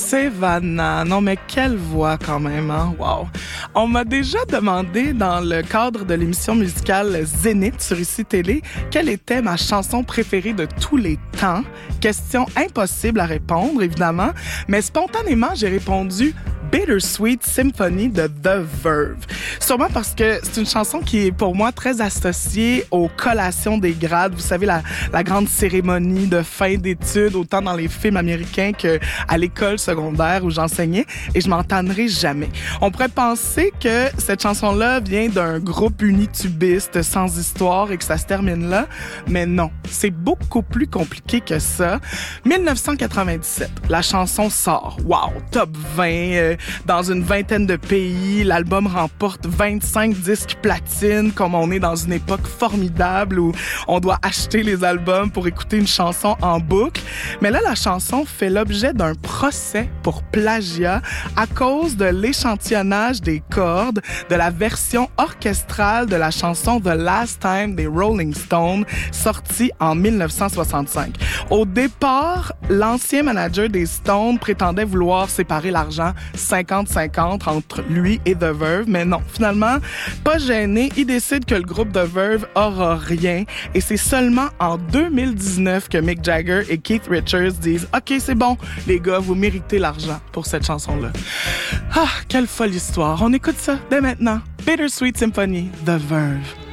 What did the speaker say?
Savannah. Non, mais quelle voix quand même, hein? Wow! On m'a déjà demandé dans le cadre de l'émission musicale Zénith sur ICI Télé quelle était ma chanson préférée de tous les temps. Question impossible à répondre, évidemment, mais spontanément, j'ai répondu Bittersweet Symphony de The Verve. Sûrement parce que c'est une chanson qui est pour moi très associée aux collations des grades. Vous savez, la grande cérémonie de fin d'études, autant dans les films américains qu'à l'école secondaire où j'enseignais, et je m'en tannerai jamais. On pourrait penser que cette chanson-là vient d'un groupe unitubiste sans histoire et que ça se termine là, mais non, c'est beaucoup plus compliqué que ça. 1997, la chanson sort. Wow, top 20, dans une vingtaine de pays. L'album remporte 25 disques platine, comme on est dans une époque formidable où on doit acheter les albums pour écouter une chanson en boucle. Mais là, la chanson fait l'objet d'un procès pour plagiat à cause de l'échantillonnage des cordes de la version orchestrale de la chanson The Last Time des Rolling Stones, sortie en 1965. Au départ, l'ancien manager des Stones prétendait vouloir séparer l'argent 50-50 entre lui et The Verve, mais non, finalement, pas gêné, il décide que le groupe The Verve aura rien, et c'est seulement en 2019 que Mick Jagger et Keith Richards disent « OK, c'est bon, les gars, vous méritez l'argent pour cette chanson-là. » Ah, quelle folle histoire. On écoute ça dès maintenant. Bittersweet Symphony, The Verve.